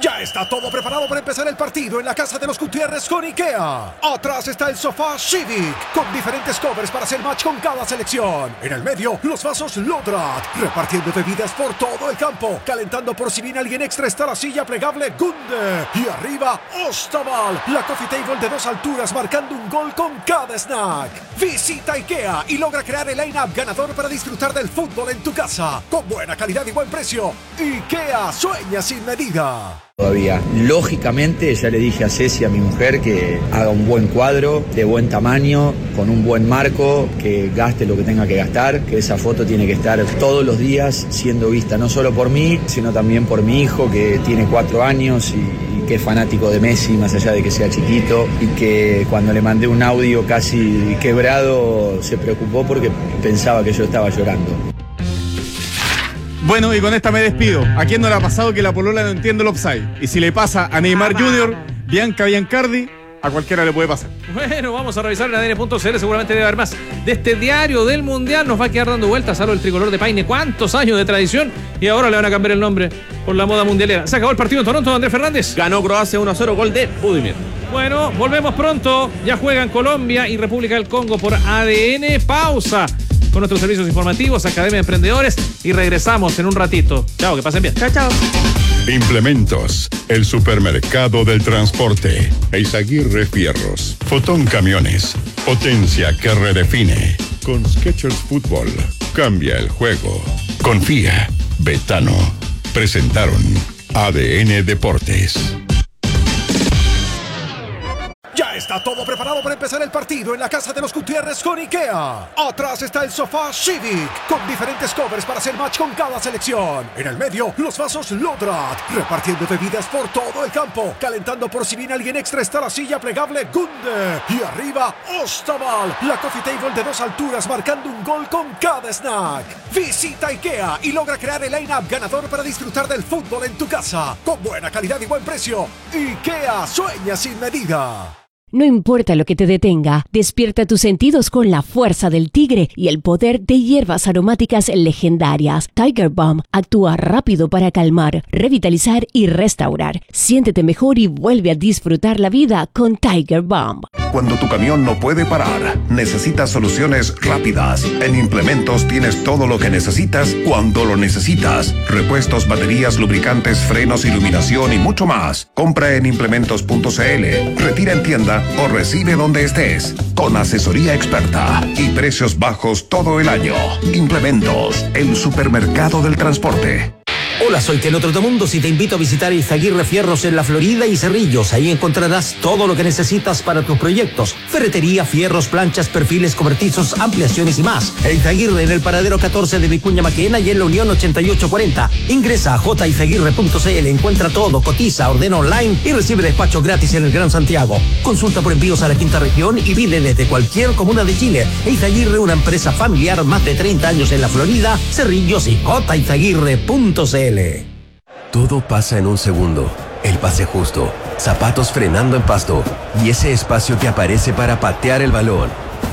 Ya está todo preparado para empezar el partido en la casa de los Gutiérrez con IKEA. Atrás está el sofá Civic, con diferentes covers para hacer match con cada selección. En el medio, los vasos Lodrat, repartiendo bebidas por todo el campo. Calentando por si viene alguien extra está la silla plegable Gunde. Y arriba, Ostaval, la coffee table de 2 alturas marcando un gol con cada snack. Visita IKEA y logra crear el line-up ganador para disfrutar del fútbol en tu casa. Con buena calidad y buen precio. IKEA sueña sin medida. Todavía. Lógicamente ya le dije a Ceci, a mi mujer, que haga un buen cuadro, de buen tamaño, con un buen marco, que gaste lo que tenga que gastar, que esa foto tiene que estar todos los días siendo vista, no solo por mí, sino también por mi hijo, que tiene 4 años y que es fanático de Messi, más allá de que sea chiquito, y que cuando le mandé un audio casi quebrado, se preocupó porque pensaba que yo estaba llorando. Bueno, y con esta me despido. ¿A quién no le ha pasado que la polola no entiende el offside? Y si le pasa a Neymar Jr., Bianca Biancardi, a cualquiera le puede pasar. Bueno, vamos a revisar en ADN.cl, seguramente debe haber más. De este diario del Mundial nos va a quedar dando vueltas a lo del tricolor de Paine. ¿Cuántos años de tradición? Y ahora le van a cambiar el nombre por la moda mundialera. Se acabó el partido en Toronto, Andrés Fernández. Ganó Croacia 1-0, gol de Budimir. Bueno, volvemos pronto. Ya juegan Colombia y República del Congo por ADN. Pausa con nuestros servicios informativos, Academia de Emprendedores, y regresamos en un ratito. Chao, que pasen bien. Chao, chao. Implementos, el supermercado del transporte. Eizaguirre Fierros. Fotón Camiones. Potencia que redefine. Con Skechers Fútbol. Cambia el juego. Confía. Betano. Presentaron ADN Deportes. Ya está todo preparado para empezar el partido en la casa de los Gutiérrez con IKEA. Atrás está el sofá Civic, con diferentes covers para hacer match con cada selección. En el medio, los vasos Lodrat, repartiendo bebidas por todo el campo. Calentando por si viene alguien extra está la silla plegable Gunde. Y arriba, Ostaval, la coffee table de 2 alturas marcando un gol con cada snack. Visita IKEA y logra crear el line-up ganador para disfrutar del fútbol en tu casa. Con buena calidad y buen precio. IKEA sueña sin medida. No importa lo que te detenga, despierta tus sentidos con la fuerza del tigre y el poder de hierbas aromáticas legendarias. Tiger Balm actúa rápido para calmar, revitalizar y restaurar. Siéntete mejor y vuelve a disfrutar la vida con Tiger Balm. Cuando tu camión no puede parar, necesitas soluciones rápidas. En Implementos tienes todo lo que necesitas cuando lo necesitas. Repuestos, baterías, lubricantes, frenos, iluminación y mucho más. Compra en implementos.cl, retira en tienda o recibe donde estés. Con asesoría experta y precios bajos todo el año. Implementos, el supermercado del transporte. Hola, soy Keno Trotamundos y te invito a visitar Eizaguirre Fierros en La Florida y Cerrillos. Ahí encontrarás todo lo que necesitas para tus proyectos: ferretería, fierros, planchas, perfiles, cobertizos, ampliaciones y más. Eizaguirre en el paradero 14 de Vicuña Maquena y en la Unión 8840. Ingresa a jeizaguirre.cl, encuentra todo, cotiza, ordena online y recibe despacho gratis en el Gran Santiago. Consulta por envíos a la quinta región y pide desde cualquier comuna de Chile. Eizaguirre, una empresa familiar, más de 30 años en La Florida, Cerrillos y jeizaguirre.cl. Todo pasa en un segundo. El pase justo, zapatos frenando en pasto y ese espacio que aparece para patear el balón.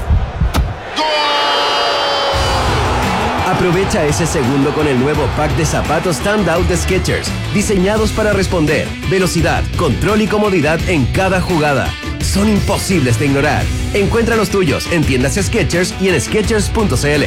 Aprovecha ese segundo con el nuevo pack de zapatos Standout de Skechers, diseñados para responder, velocidad, control y comodidad en cada jugada. Son imposibles de ignorar. Encuentra los tuyos en tiendas Skechers y en Skechers.cl.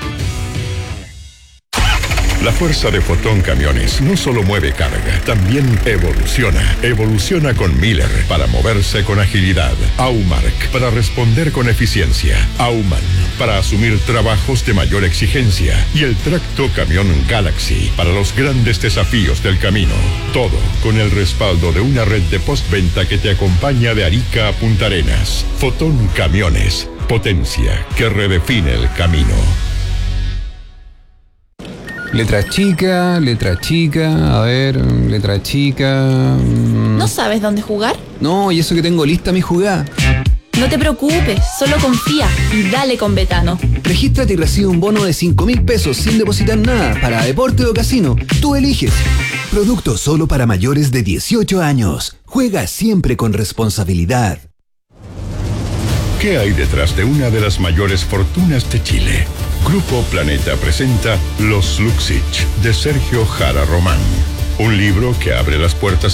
La fuerza de Fotón Camiones no solo mueve carga, también evoluciona. Evoluciona con Miller para moverse con agilidad. Aumark para responder con eficiencia. Auman para asumir trabajos de mayor exigencia. Y el tracto camión Galaxy para los grandes desafíos del camino. Todo con el respaldo de una red de postventa que te acompaña de Arica a Punta Arenas. Fotón Camiones, potencia que redefine el camino. Letra chica, a ver, letra chica... ¿No sabes dónde jugar? No, y eso que tengo lista mi jugada. No te preocupes, solo confía y dale con Betano. Regístrate y recibe un bono de 5.000 pesos sin depositar nada para deporte o casino. Tú eliges. Producto solo para mayores de 18 años. Juega siempre con responsabilidad. ¿Qué hay detrás de una de las mayores fortunas de Chile? Grupo Planeta presenta Los Luxich, de Sergio Jara Román. Un libro que abre las puertas